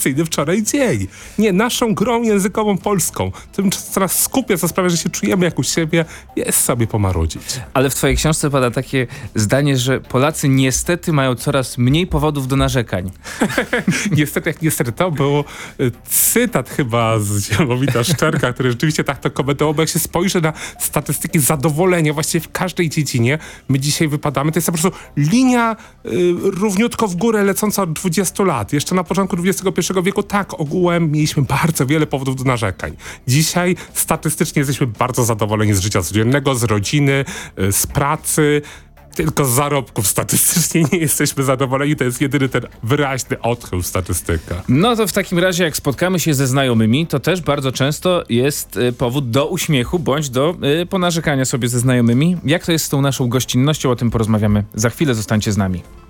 rewelacyjny wczoraj dzień. Nie, naszą grą językową polską. Tym coraz skupia, co sprawia, że się czujemy jak u siebie, jest sobie pomarudzić. Ale w twojej książce pada takie zdanie, że Polacy niestety mają coraz mniej powodów do narzekań. Niestety to był cytat chyba z Ziemowita Szczerka, który rzeczywiście tak to komentował, bo jak się spojrzy na statystyki zadowolenia właściwie w każdej dziedzinie, my dzisiaj wypadamy, to jest po prostu linia równiutko w górę lecąca od 20 lat. Jeszcze na początku XXI wieku tak, ogółem mieliśmy bardzo wiele powodów do narzekań. Dzisiaj statystycznie jesteśmy bardzo zadowoleni z życia codziennego, z rodziny, z pracy. Tylko z zarobków statystycznie nie jesteśmy zadowoleni. To jest jedyny ten wyraźny odchył statystyka. No to w takim razie, jak spotkamy się ze znajomymi, to też bardzo często jest powód do uśmiechu bądź do ponarzekania sobie ze znajomymi. Jak to jest z tą naszą gościnnością? O tym porozmawiamy za chwilę. Zostańcie z nami.